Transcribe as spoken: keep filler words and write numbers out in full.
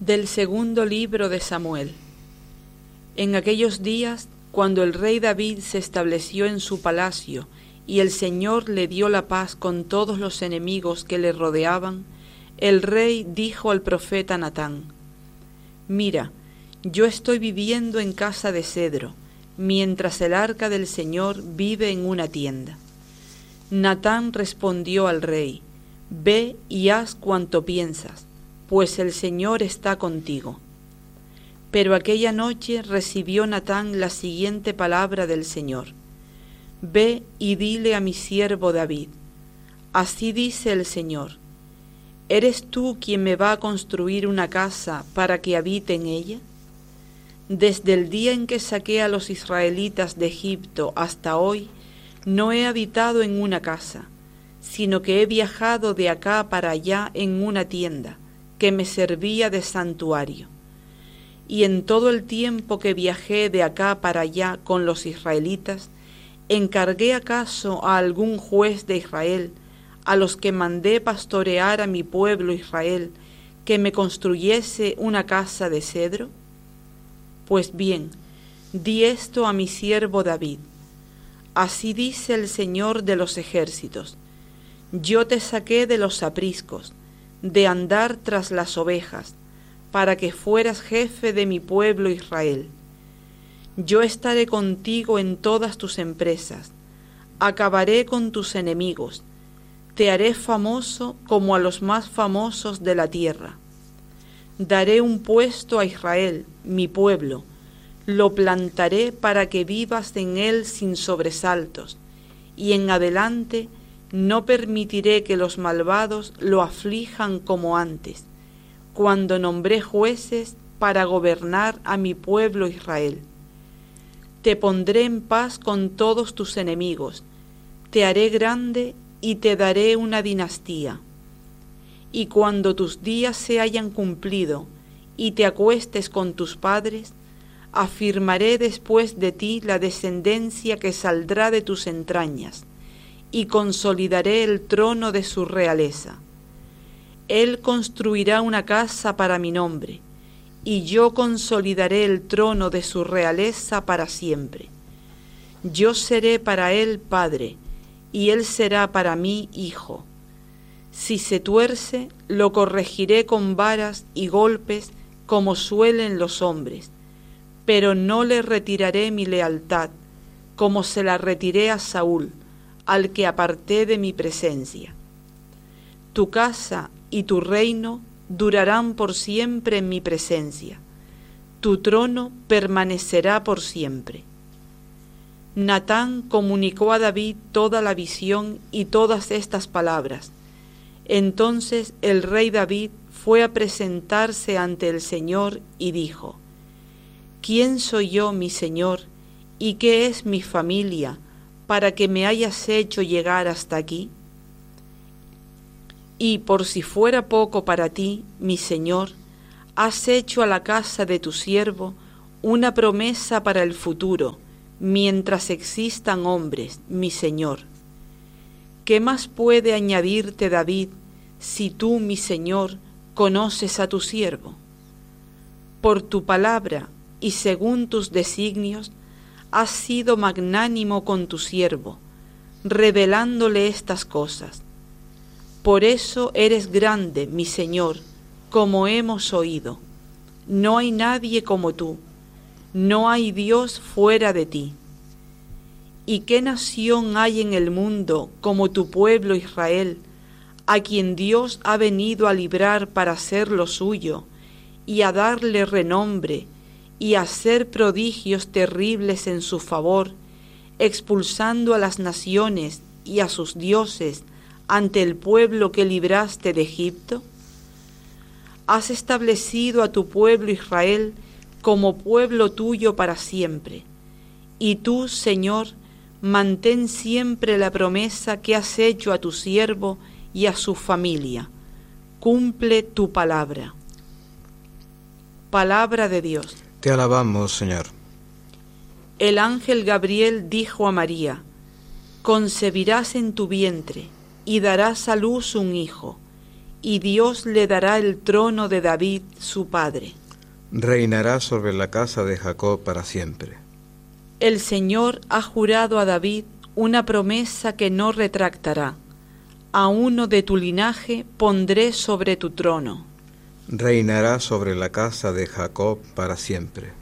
Del segundo libro de Samuel. En aquellos días, cuando el rey David se estableció en su palacio y el Señor le dio la paz con todos los enemigos que le rodeaban, el rey dijo al profeta Natán: Mira, yo estoy viviendo en casa de cedro, mientras el arca del Señor vive en una tienda. Natán respondió al rey: Ve y haz cuanto piensas, pues el Señor está contigo. Pero aquella noche recibió Natán la siguiente palabra del Señor: Ve y dile a mi siervo David, así dice el Señor, ¿eres tú quien me va a construir una casa para que habite en ella? Desde el día en que saqué a los israelitas de Egipto hasta hoy, no he habitado en una casa, sino que he viajado de acá para allá en una tienda, que me servía de santuario. Y en todo el tiempo que viajé de acá para allá con los israelitas, ¿encargué acaso a algún juez de Israel, a los que mandé pastorear a mi pueblo Israel, que me construyese una casa de cedro? Pues bien, di esto a mi siervo David: así dice el Señor de los ejércitos, yo te saqué de los apriscos, de andar tras las ovejas, para que fueras jefe de mi pueblo Israel. Yo estaré contigo en todas tus empresas, acabaré con tus enemigos, te haré famoso como a los más famosos de la tierra. Daré un puesto a Israel, mi pueblo, lo plantaré para que vivas en él sin sobresaltos, y en adelante no permitiré que los malvados lo aflijan como antes, cuando nombré jueces para gobernar a mi pueblo Israel. Te pondré en paz con todos tus enemigos, te haré grande y te daré una dinastía. Y cuando tus días se hayan cumplido y te acuestes con tus padres, afirmaré después de ti la descendencia que saldrá de tus entrañas, y consolidaré el trono de su realeza. Él construirá una casa para mi nombre, y yo consolidaré el trono de su realeza para siempre. Yo seré para él padre, y él será para mí hijo. Si se tuerce, lo corregiré con varas y golpes, como suelen los hombres, pero no le retiraré mi lealtad, como se la retiré a Saúl, al que aparté de mi presencia. Tu casa y tu reino durarán por siempre en mi presencia, tu trono permanecerá por siempre. Natán comunicó a David toda la visión y todas estas palabras. Entonces el rey David fue a presentarse ante el Señor y dijo: ¿Quién soy yo, mi Señor, y qué es mi familia, para que me hayas hecho llegar hasta aquí? Y por si fuera poco para ti, mi Señor, has hecho a la casa de tu siervo una promesa para el futuro, mientras existan hombres, mi Señor. ¿Qué más puede añadirte David, si tú, mi Señor, conoces a tu siervo? Por tu palabra y según tus designios, has sido magnánimo con tu siervo, revelándole estas cosas. Por eso eres grande, mi Señor, como hemos oído. No hay nadie como tú, no hay Dios fuera de ti. ¿Y qué nación hay en el mundo como tu pueblo Israel, a quien Dios ha venido a librar para hacer lo suyo, y a darle renombre, y a hacer prodigios terribles en su favor, expulsando a las naciones y a sus dioses ante el pueblo que libraste de Egipto? Has establecido a tu pueblo Israel como pueblo tuyo para siempre, y tú, Señor, mantén siempre la promesa que has hecho a tu siervo y a su familia. Cumple tu palabra. Palabra de Dios. Te alabamos, Señor. El ángel Gabriel dijo a María: concebirás en tu vientre y darás a luz un hijo, y Dios le dará el trono de David, su padre. Reinará sobre la casa de Jacob para siempre. El Señor ha jurado a David una promesa que no retractará. A uno de tu linaje pondré sobre tu trono. Reinará sobre la casa de Jacob para siempre.